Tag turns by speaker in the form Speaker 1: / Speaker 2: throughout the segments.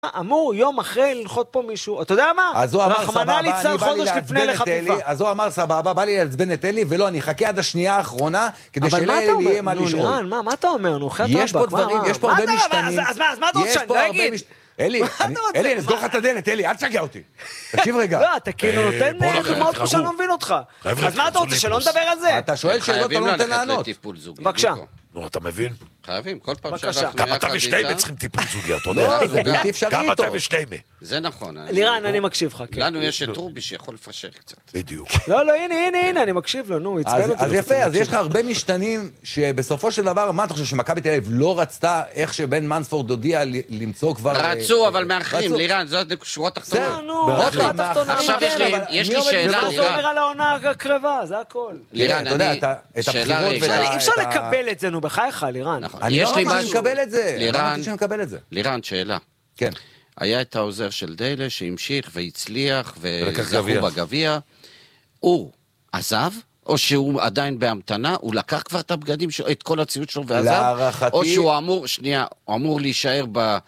Speaker 1: אמור יום אחרי ללחוט פה מישהו, אתה יודע מה?
Speaker 2: אז הוא אמר
Speaker 1: רחמנא ליצלן חודש לפני לחטיפה.
Speaker 2: אז הוא אמר סבבה, בא לי לעצבן את אלי, ולא, אני אחכה עד השנייה האחרונה, כדי שאלי יהיה מה לשאול.
Speaker 1: לירן, מה אתה אומר? נו,
Speaker 2: יש פה דברים, יש פה הרבה משתנים.
Speaker 1: אז מה אתה רוצה שאני לא אגיד?
Speaker 2: אלי, נסגור לך את הדלת, אלי, אל תשגע אותי. תקשיב רגע.
Speaker 1: לא, אתה כאילו נותן דוגמאות כמו שאני לא מבין אותך. אז מה אתה רוצה, שלא נדבר על זה?
Speaker 2: אתה שואל שאלות, אתה לא נותן לענות.
Speaker 1: בבקשה.
Speaker 3: נו, אתה מבין?
Speaker 4: חייבים, כל פעם
Speaker 3: גם אתה ושניימה צריכים טיפול זוגי, אתה יודע?
Speaker 2: זה בלתי אפשרי
Speaker 3: גם
Speaker 2: איתו.
Speaker 3: אתה ושניימה.
Speaker 4: זה נכון.
Speaker 1: לירן, אני מקשיב לך.
Speaker 4: לנו יש את רובי שיכול לפשר קצת.
Speaker 3: בדיוק.
Speaker 1: לא, הנה, אני מקשיב לו, נו,
Speaker 2: אז יפה, אז יש לך הרבה משתנים שבסופו של דבר, מה אתה חושב, שמכבי תל אביב לא רצתה איך שבן מנספורד הודיע למצוא כבר...
Speaker 4: רצו, אבל מאחרים, לירן, זאת שורות תחתונות. עכשיו יש לי שאלה,
Speaker 1: זה אומר על העונה הקרבה, זה הכל.
Speaker 4: לירן, שאלה רגע.
Speaker 1: אי אפשר לקבל את זה, נו, בחייך, לירן.
Speaker 2: אני לא אמרתי שמקבל את זה.
Speaker 4: לירן, שאלה.
Speaker 2: כן.
Speaker 4: היה את העוזר של דיילה שהמשיך והצליח וזכו בגביע. הוא עזב? או שהוא עדיין בהמתנה? הוא לקח כבר את הבגדים, את כל הציוד שלו ועזב? או שהוא אמור להישאר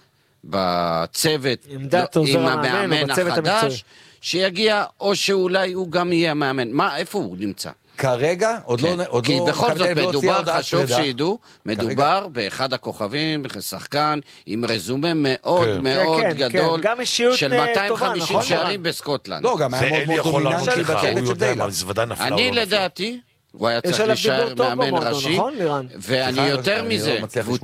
Speaker 4: בצוות עם המאמן החדש שיגיע, או שאולי הוא גם יהיה המאמן. איפה הוא נמצא?
Speaker 2: כרגע, עוד לא...
Speaker 4: כי בכל זאת מדובר, חשוב שידעו, מדובר באחד הכוכבים, שחקן עם רזומה מאוד מאוד גדול, של 250 שערים בסקוטלנד.
Speaker 2: לא, גם היה מאוד מאוד דומיננטי בצוות של דיילה.
Speaker 4: אני לדעתי, הוא היה צריך להישאר מאמן ראשי, ואני יותר מזה,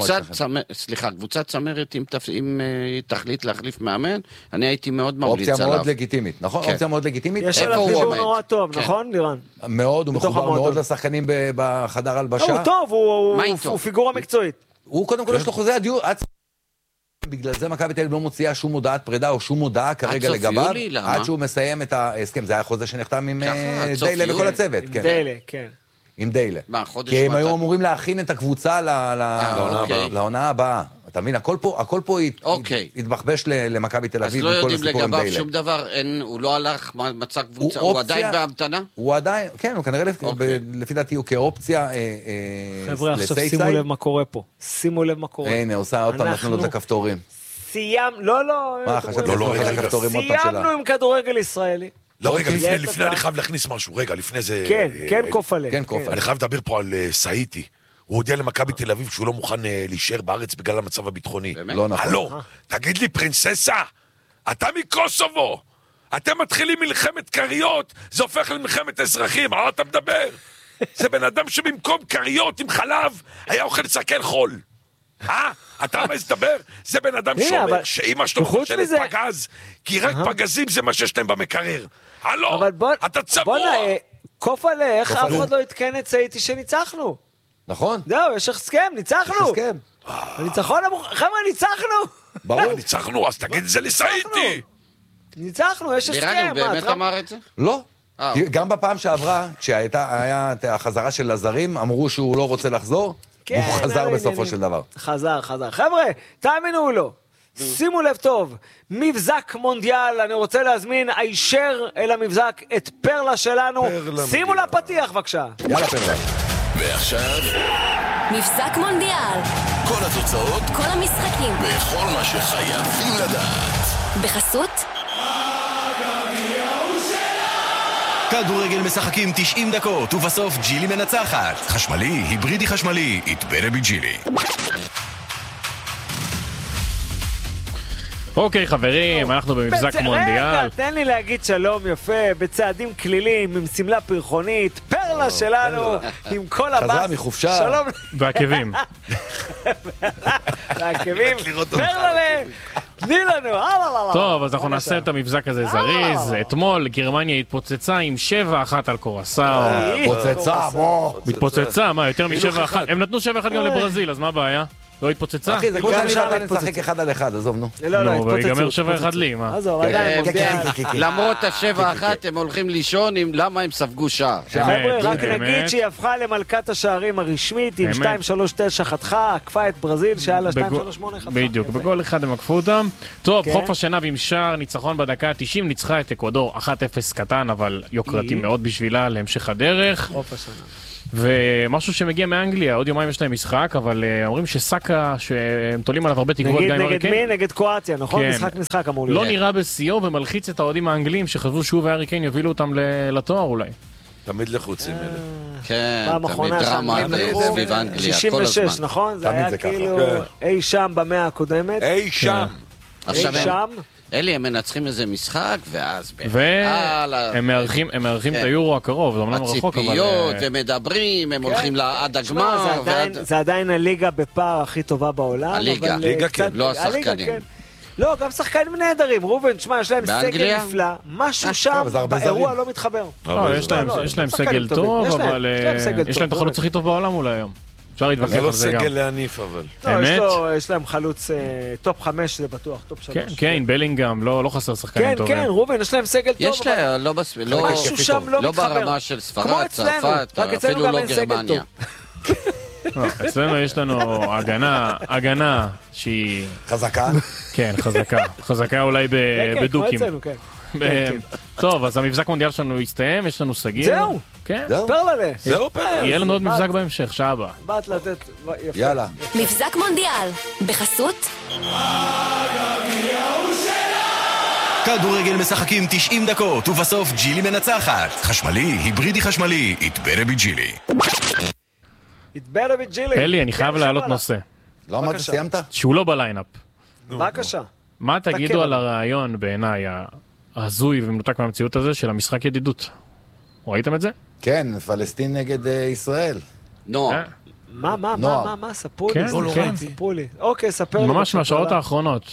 Speaker 4: קבוצת צמרת, אם תחליט להחליף מאמן, אני הייתי מאוד ממליץ עליו.
Speaker 2: אופציה מאוד לגיטימית, נכון? אופציה מאוד לגיטימית.
Speaker 1: יש עליו דיבור נורא טוב, נכון, לירן?
Speaker 2: מאוד, הוא מחובר מאוד לשחקנים בחדר הלבשה.
Speaker 1: הוא טוב, הוא פיגורה מקצועית.
Speaker 2: הוא קודם כל יש לו חוזה הדיור, בגלל זה מכבי תל אביב לא מוציאה שום הודעת פרידה או שום הודעה כרגע לגביו, עד שהוא מסיים את ההסכם. זה היה חוזה שנחתם עם דיילה וכל הצוות.
Speaker 1: דיילה, כן.
Speaker 2: עם דיילה. כי הם היו אמורים להכין את הקבוצה לעונה הבאה. אתה מבין, הכל פה התבחבש למכבי תל אביב.
Speaker 4: אז לא יודעים לגביו שום דבר, הוא לא הלך מצא קבוצה, הוא עדיין בהמתנה?
Speaker 2: הוא עדיין, כן, הוא כנראה לפי דעתי הוא כאופציה
Speaker 1: חבר'ה, עכשיו שימו לב מה קורה פה. שימו לב מה קורה.
Speaker 2: הנה, עושה עוד פעם נתנו לו את הכפתורים.
Speaker 1: לא.
Speaker 2: מה, חשבתי את הכפתורים עוד פעם שלה.
Speaker 1: סיימנו עם כדורגל ישראלי.
Speaker 3: לא, רגע, לפני אני חייב להכניס משהו. רגע, לפני זה...
Speaker 1: כן, קופלה.
Speaker 3: אני חייב לדבר פה על סאיטי. הוא הודיע למכבי תל אביב שהוא לא מוכן להישאר בארץ בגלל המצב הביטחוני.
Speaker 2: לא נכון.
Speaker 3: הלו, תגיד לי, פרינססה, אתה מקוסובו. אתם מתחילים מלחמת קריות, זה הופך למלחמת אזרחים, על מה אתה מדבר? זה בן אדם שבמקום קריות עם חלב, היה אוכל סכן חול. אתה מה לדבר? זה בן אדם שאומר שאמא שלו חושלת פגז, כי רק פגזים זה מה שיש להם במקרר. הלו, אתה צבוע.
Speaker 1: קופלה, איך אף אחד לא התקן את סאיטי שניצחנו?
Speaker 2: נכון.
Speaker 1: זהו, יש הסכם, ניצחנו.
Speaker 2: יש הסכם.
Speaker 1: ניצחון, חבר'ה, ניצחנו.
Speaker 3: ברור. ניצחנו, אז תגיד את זה לסאיטי.
Speaker 1: ניצחנו, יש הסכם.
Speaker 4: לירן, הוא באמת אמר את זה?
Speaker 2: לא. גם בפעם שעברה, כשהיה החזרה של הזרים, אמרו שהוא לא רוצה לחזור, הוא חזר בסופו של דבר.
Speaker 1: חזר. חבר'ה, תאמינו או לא. שימו לב טוב, מבזק מונדיאל, אני רוצה להזמין הישר אל המבזק את פרלה שלנו. שימו לה פתיח בבקשה.
Speaker 2: יאללה פרלה.
Speaker 5: ועכשיו
Speaker 6: מבזק מונדיאל,
Speaker 5: כל התוצאות,
Speaker 6: כל המשחקים
Speaker 5: וכל מה שחייבים לדעת
Speaker 6: בחסות
Speaker 5: כדורגל משחקים 90 דקות ובסוף ג'ילי מנצחת. חשמלי, היברידי חשמלי, it better be ג'ילי.
Speaker 7: אוקיי חברים, אנחנו במבזק מונדיאל.
Speaker 1: רגע, תן לי להגיד שלום יפה, בצעדים כלילים, עם סמלה פרחונית, פרלה שלנו, עם כל הבאס.
Speaker 2: חזרה מחופשה.
Speaker 1: שלום.
Speaker 7: והעקבים.
Speaker 1: והעקבים, פרלה, תני לנו.
Speaker 7: טוב, אז אנחנו נעשה את המבזק הזה זריז. אתמול גרמניה התפוצצה עם 7-1 על קורסאו.
Speaker 2: התפוצצה, בוא.
Speaker 7: מתפוצצה, מה, יותר מ-7-1? הם נתנו 7-1 גם לברזיל, אז מה הבעיה? לא התפוצצה?
Speaker 2: אחי, זה כמו שאני נתן לשחק 1 על 1, עזוב, נו.
Speaker 1: לא,
Speaker 7: ויגמר 7-1 לי, מה?
Speaker 1: עזוב, עדיין מונדיאל.
Speaker 4: למרות ה7-1 הם הולכים לישון עם למה הם ספגו שער.
Speaker 1: חבר'ה, רק נגיד שהיא הפכה למלכת השערים הרשמית, עם 2-3-9 חתכה, עקפה את ברזיל, שהיה לה 2-3-8 חתכה.
Speaker 7: בדיוק, בכל אחד הם עקפו אותם. טוב, חוף השנה עם שער, ניצחון בדקה ה-90, ניצחה את אקוודור 1-0 קטן, אבל יוקרתי מאוד בשבילה להמשך הדרך.
Speaker 1: חוף השנה.
Speaker 7: ומשהו שמגיע מאנגליה, עוד יומיים יש להם משחק, אבל אומרים שסאקה, שהם תולים עליו הרבה תקוות גם עם
Speaker 1: נגד מי? נגד קרואטיה, נכון? משחק אמור להיות.
Speaker 7: לא נראה בשיאו ומלחיץ את האוהדים האנגלים שחשבו שהוא והארי קיין יובילו אותם לתואר אולי.
Speaker 3: תמיד לחוצים אלה.
Speaker 4: כן, תמיד דרמה סביב אנגליה, כל הזמן.
Speaker 1: 66, נכון? זה היה כאילו אי שם במאה הקודמת.
Speaker 3: אי שם.
Speaker 4: עכשיו אלי, הם מנצחים איזה משחק, ואז...
Speaker 7: והם מארחים את היורו הקרוב, זה אומנם רחוק, אבל...
Speaker 4: הציפיות, ומדברים, הם הולכים עד הגמר.
Speaker 1: זה עדיין הליגה בפער הכי טובה בעולם.
Speaker 4: הליגה, כן, לא השחקנים.
Speaker 1: לא, גם שחקנים נהדרים, רובן, תשמע, יש להם סגל נפלא, משהו שם באירוע לא מתחבר.
Speaker 7: יש להם סגל טוב, אבל יש להם את החלוץ הכי טוב בעולם אולי היום. אפשר להתווכח על זה גם.
Speaker 3: זה לא סגל להניף, אבל.
Speaker 1: באמת? יש להם חלוץ טופ 5, זה בטוח, טופ 3.
Speaker 7: כן, בלינגהם, לא חסר שחקנים טובים.
Speaker 1: כן, רובן, יש להם סגל טוב.
Speaker 4: יש להם,
Speaker 1: משהו שם לא מתחבר.
Speaker 4: לא ברמה של ספרד, צרפת, אפילו לא גרמניה.
Speaker 7: אצלנו יש לנו הגנה שהיא...
Speaker 2: חזקה?
Speaker 7: כן, חזקה אולי בדוקים. טוב, אז המבזק מונדיאל שלנו יסתיים, יש לנו סגיר.
Speaker 1: זהו, פרללה.
Speaker 7: יהיה לנו עוד מבזק בהמשך, שעה הבאה.
Speaker 1: באת לתת, יפה.
Speaker 2: יאללה.
Speaker 6: מבזק מונדיאל, בחסות
Speaker 5: כדורגל משחקים 90 דקות, ובסוף ג'ילי מנצחת. חשמלי, היברידי חשמלי, it better be ג'ילי.
Speaker 1: it better be ג'ילי.
Speaker 7: אלי, אני חייב להעלות נושא.
Speaker 2: לא אמרת, סיימת?
Speaker 7: שהוא לא בליינאפ.
Speaker 1: בבקשה.
Speaker 7: מה תגידו על הרעיון בעיניי ההזוי ומנותק מהמציאות הזה של המשחק ידידות? ראיתם את זה?
Speaker 2: כן, פלסטין נגד ישראל.
Speaker 4: נוער.
Speaker 1: מה? ספרו לי. אוקיי, ספר לי.
Speaker 7: ממש מהשעות האחרונות.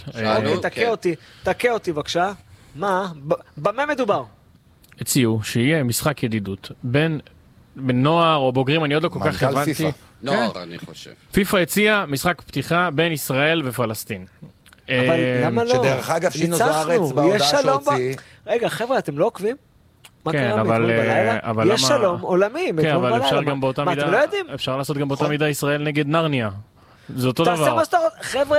Speaker 1: תקה אותי בבקשה. מה? במה מדובר?
Speaker 7: הציעו שיהיה משחק ידידות בין נוער או בוגרים, אני עוד לא כל כך הבנתי.
Speaker 4: נוער, אני חושב.
Speaker 7: פיפה הציע משחק פתיחה בין ישראל ופלסטין.
Speaker 1: אבל למה לא?
Speaker 2: שדרך אגב, שינו זוארץ בהודעה שהוציא.
Speaker 1: רגע, חבר'ה, אתם לא עוקבים? מה
Speaker 7: כן,
Speaker 1: קרה מאתמול בלילה? יש שלום עולמי,
Speaker 7: כן, אבל אפשר גם באותה
Speaker 1: מה, אתם לא יודעים?
Speaker 7: אפשר לעשות גם באותה מידה ישראל נגד נרניה. זה אותו דבר.
Speaker 1: תעשה מה שאתה רוצה, חבר'ה,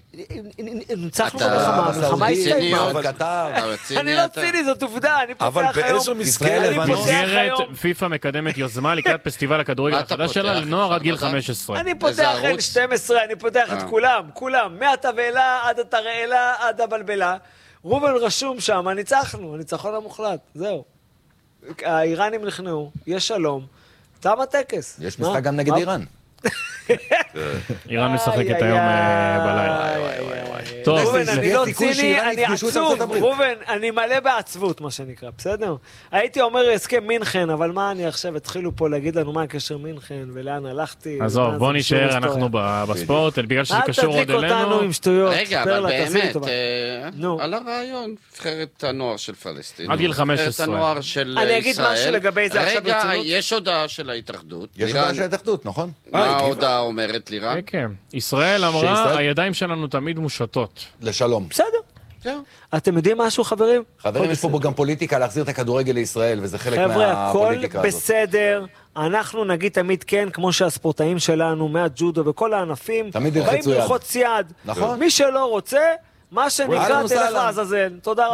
Speaker 1: נצחנו במלחמה, המלחמה הסתיימה. אני לא ציני, זאת עובדה, אני פותח היום.
Speaker 7: מסגרת פיפה מקדמת יוזמה לקראת פסטיבל הכדורגל החדש שלה לנוער עד גיל 15.
Speaker 1: אני פותח N12, אני פותח את כולם, מהתבלה עד התרעלה עד הבלבלה. רובן רשום שם, ניצחנו, הניצחון המוחלט, זהו. האיראנים נכנעו, יש שלום, תם הטקס.
Speaker 2: יש משחק גם נגד איראן.
Speaker 7: איראן משחקת היום בלילה. טוב,
Speaker 1: רובן, אני לא ציני, אני עצוב, רובן, אני מלא בעצבות, מה שנקרא, בסדר? הייתי אומר הסכם מינכן, אבל מה אני עכשיו, התחילו פה להגיד לנו מה הקשר מינכן, ולאן הלכתי.
Speaker 7: עזוב, בוא נשאר אנחנו בספורט, בגלל שזה קשור עוד אלינו.
Speaker 1: אל תדליק אותנו עם שטויות.
Speaker 4: רגע, אבל באמת, על הרעיון, נבחרת הנוער של פלסטין.
Speaker 7: עד גיל 15.
Speaker 4: נבחרת הנוער של ישראל.
Speaker 1: אני אגיד משהו לגבי זה עכשיו ברצינות.
Speaker 4: רגע, יש הודעה של ההתאחדות.
Speaker 2: יש הודעה של ההתאחדות, נכון?
Speaker 4: מה ההודעה אומרת לירן?
Speaker 7: כן, ישראל אמרה, הידיים שלנו תמיד מושטות.
Speaker 2: לשלום.
Speaker 1: בסדר. אתם יודעים משהו, חברים?
Speaker 2: חברים, יש פה גם פוליטיקה להחזיר את הכדורגל לישראל, וזה חלק מהפוליטיקה הזאת.
Speaker 1: חבר'ה, הכל בסדר. אנחנו נגיד תמיד כן, כמו שהספורטאים שלנו, מהג'ודו וכל הענפים, באים ללחוץ יד.
Speaker 2: נכון.
Speaker 1: מי שלא רוצה, מה שנקרא, תלך לעזאזל. תודה רבה.